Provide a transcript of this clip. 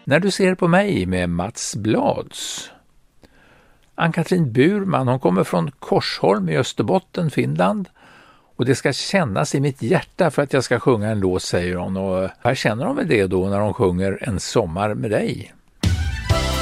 När du ser på mig med Mats Blads. Ann-Katrin Burman, hon kommer från Korsholm i Österbotten, Finland. Och det ska kännas i mitt hjärta för att jag ska sjunga en låt, säger hon. Och här känner hon väl det då när hon sjunger En sommar med dig.